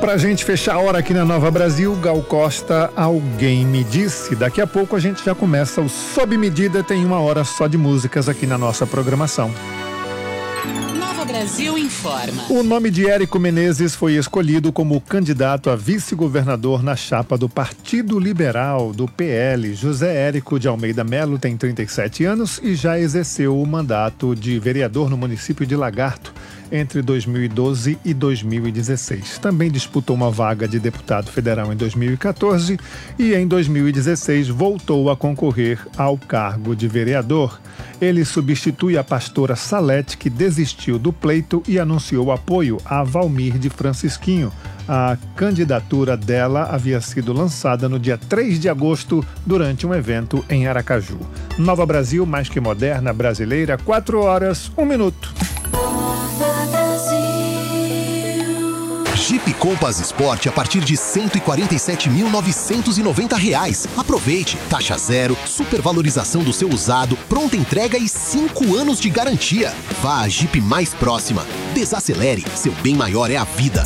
Pra gente fechar a hora aqui na Nova Brasil, Gal Costa, Alguém Me Disse. Daqui a pouco a gente já começa o Sob Medida, tem uma hora só de músicas aqui na nossa programação. Nova Brasil informa. O nome de Érico Menezes foi escolhido como candidato a vice-governador na chapa do Partido Liberal, do PL. José Érico de Almeida Melo tem 37 anos e já exerceu o mandato de vereador no município de Lagarto entre 2012 e 2016. Também disputou uma vaga de deputado federal em 2014 e em 2016 voltou a concorrer ao cargo de vereador. Ele substitui a pastora Salete, que desistiu do pleito e anunciou apoio a Valmir de Francisquinho. A candidatura dela havia sido lançada no dia 3 de agosto durante um evento em Aracaju. Nova Brasil, mais que moderna, brasileira, 4 horas, 1 minuto. Jeep Compass Sport a partir de R$ 147.990. Aproveite, taxa zero, supervalorização do seu usado, pronta entrega e 5 anos de garantia. Vá à Jeep mais próxima. Desacelere, seu bem maior é a vida.